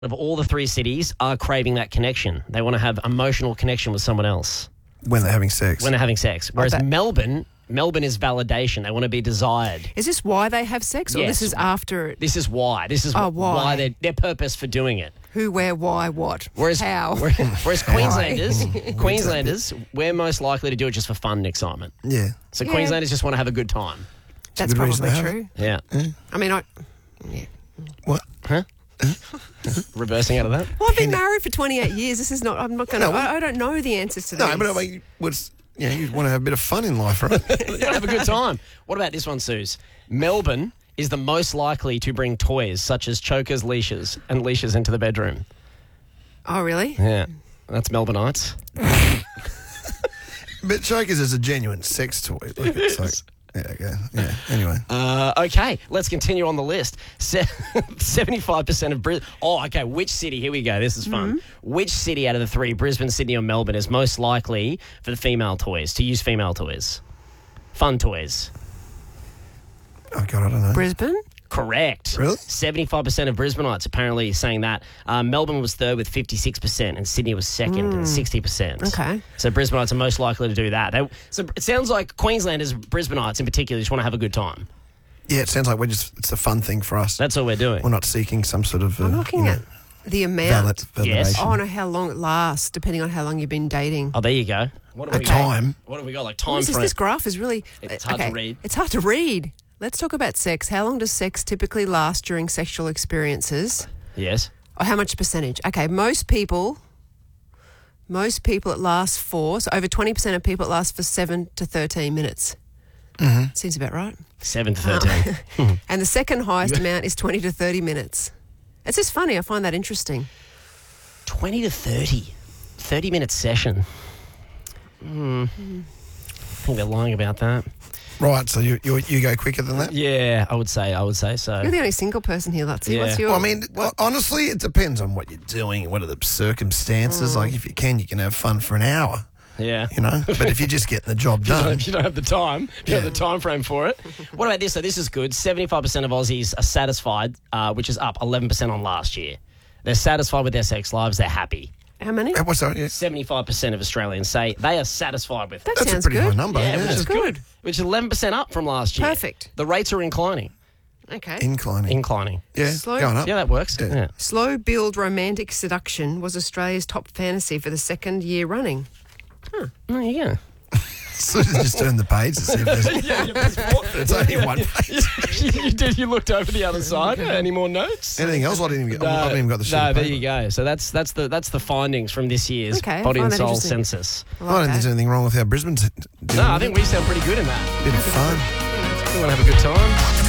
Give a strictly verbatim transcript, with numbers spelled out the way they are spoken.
of all the three cities are craving that connection. They want to have emotional connection with someone else When they're having sex. when they're having sex. Whereas that- Melbourne, Melbourne is validation. They want to be desired. Is this why they have sex, or Yes. this is after it? This is why. This is Oh, why, why? they're, their purpose for doing it. Who, where, why, what? Whereas, How? whereas Queenslanders, Queenslanders, we're most likely to do it just for fun and excitement. Yeah. So Yeah. Queenslanders just want to have a good time. That's a good reason probably to have true. Yeah. I mean, I. Yeah. What? Reversing out of that. Well, I've been married for twenty-eight years. This is not. I'm not going to. No, well- I, I don't know the answers to No, these. but I mean, what's, you know, you want to have a bit of fun in life, right? Have a good time. What about this one, Suze? Melbourne is the most likely to bring toys such as chokers, leashes, and leashes into the bedroom. Oh, really? Yeah. That's Melbourneites. But chokers is a genuine sex toy. Like, it's like, yeah, okay. Yeah. Anyway. Uh, okay, let's continue on the list. Se- seventy-five percent of Brisbane. Oh, okay. Which city? Here we go. This is fun. Which city out of the three, Brisbane, Sydney, or Melbourne, is most likely for the female toys, to use female toys? Fun toys. Oh, God, I don't know. Brisbane? Correct. Really? seventy-five percent of Brisbaneites apparently saying that. Um, Melbourne was third with fifty-six percent and Sydney was second at sixty percent. Okay. So Brisbaneites are most likely to do that. They, so it sounds like Queenslanders, Brisbaneites in particular, just want to have a good time. Yeah, it sounds like we're just, it's a fun thing for us. That's all we're doing. We're not seeking some sort of, uh, I'm looking you know, at the amount. valid, Yes. validation. Oh, no, how long it lasts, depending on how long you've been dating. Oh, there you go. What have A we got? time. What have we got? Like time This, is, frame. this graph is really... It's hard to okay, read. It's hard to read. Let's talk about sex. How long does sex typically last during sexual experiences? Yes. Or how much percentage? Okay, most people... Most people it lasts for... So over twenty percent of people it lasts for seven to thirteen minutes. Mm-hmm. Seems about right. seven to thirteen. And the second highest amount is twenty to thirty minutes. It's just funny. I find that interesting. twenty to thirty. thirty minute session. Hmm. I think they're lying about that. Right, so you, you you go quicker than that? Yeah, I would say. I would say so. You're the only single person here, Lutzy. Yeah. What's your... Well, I mean, honestly, it depends on what you're doing, what are the circumstances. Like, if you can, you can have fun for an hour, Yeah. you know? But if you're just getting the job done, If you don't have the time, if you don't have the time frame for it. What about this? So this is good. seventy-five percent of Aussies are satisfied, uh, which is up eleven percent on last year. They're satisfied with their sex lives. They're happy. How many? Uh, what's that? Yeah. seventy-five percent of Australians say they are satisfied with it. That That's a sounds pretty good. high number. Yeah, Yeah, which is good. Which is eleven percent up from last year. Perfect. The rates are inclining. Okay. Inclining. Inclining. yeah, Slow- going up. Yeah, that works. Yeah. Yeah. Slow build romantic seduction was Australia's top fantasy for the second year running. There you go. So just turn the page to see if there's... It's only one page. you did. You looked over the other side. Any more notes? Anything else? I didn't even get, I haven't even got the sheet no, of there paper. you go. So that's that's the that's the findings from this year's Okay, I Body and find that Soul interesting. Census. I I like don't think that. there's anything wrong with how Brisbane's doing No, I it. think we sound pretty good in that. Bit of fun. We want to have a good time.